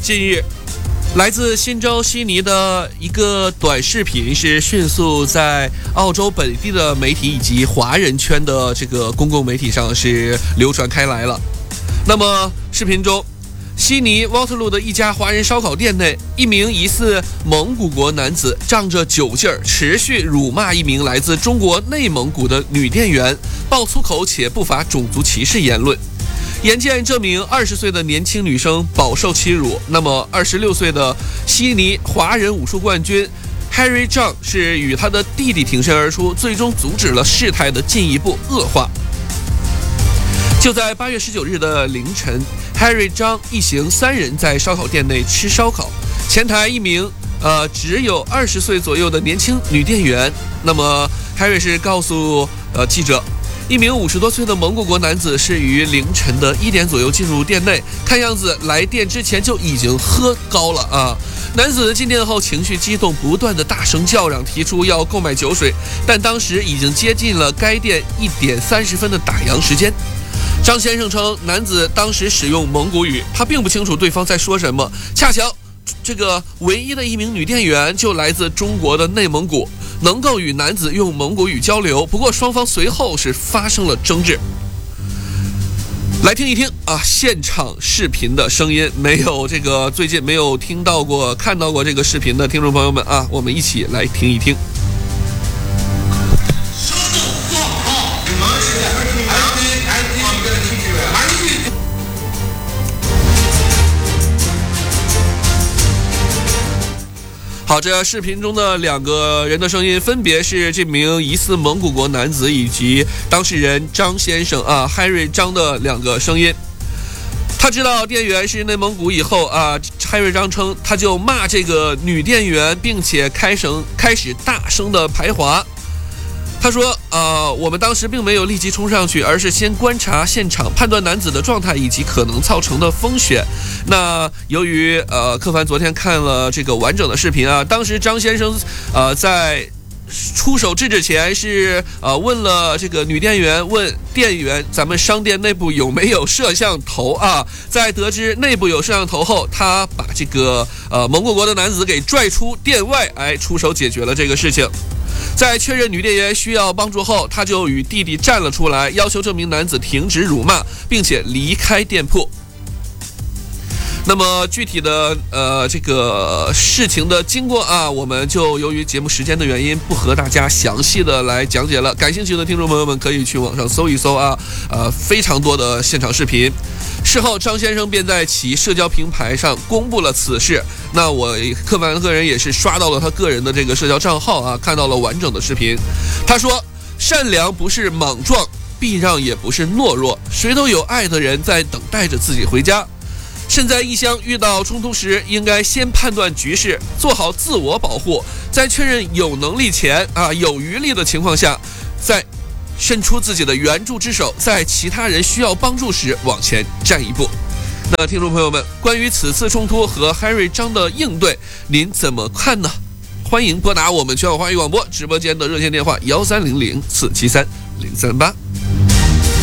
近日，来自新州悉尼的一个短视频是迅速在澳洲本地的媒体以及华人圈的这个公共媒体上是流传开来了。那么视频中，悉尼沃特路的一家华人烧烤店内，一名疑似蒙古国男子仗着酒劲儿，持续辱骂一名来自中国内蒙古的女店员，爆粗口且不乏种族歧视言论。眼见这名20岁的年轻女生饱受欺辱，那么26岁的悉尼华人武术冠军 Harry Zhang 是与他的弟弟挺身而出，最终阻止了事态的进一步恶化。就在8月19日的凌晨， Harry Zhang 一行3人在烧烤店内吃烧烤，前台一名只有20岁左右的年轻女店员，那么 Harry 是告诉记者，一名50多岁的蒙古国男子是于凌晨的1点左右进入店内，看样子来店之前就已经喝高了啊。男子进店后情绪激动，不断的大声叫嚷，提出要购买酒水，但当时已经接近了该店1点30分的打烊时间。张先生称，男子当时使用蒙古语，他并不清楚对方在说什么，恰巧这个唯一的一名女店员就来自中国的内蒙古，能够与男子用蒙古语交流，不过双方随后是发生了争执。来听一听现场视频的声音，没有最近没有听到过看到过这个视频的听众朋友们我们一起来听一听。好，这视频中的2个人的声音分别是这名疑似蒙古国男子以及当事人张先生Harry 张的2个声音。他知道店员是内蒙古以后Harry 张称他就骂这个女店员，并且开始大声的排华。他说我们当时并没有立即冲上去，而是先观察现场，判断男子的状态以及可能造成的风险。那由于柯凡昨天看了这个完整的视频当时张先生在出手制止前是问了这个女店员，问店员咱们商店内部有没有摄像头在得知内部有摄像头后，他把这个蒙古国的男子给拽出店外，出手解决了这个事情。在确认女店员需要帮助后，他就与弟弟站了出来，要求这名男子停止辱骂，并且离开店铺。那么具体的这个事情的经过我们就由于节目时间的原因，不和大家详细的来讲解了。感兴趣的听众朋友们可以去网上搜一搜非常多的现场视频。事后张先生便在其社交平台上公布了此事。那我柯凡个人也是刷到了他个人的这个社交账号看到了完整的视频。他说，善良不是莽撞，避让也不是懦弱，谁都有爱的人在等待着自己回家。身在异乡遇到冲突时，应该先判断局势，做好自我保护，在确认有能力前有余力的情况下，再伸出自己的援助之手，在其他人需要帮助时往前站一步。那听众朋友们，关于此次冲突和 Harry 张的应对，您怎么看呢？欢迎拨打我们全网华语广播直播间的热线电话1300473038。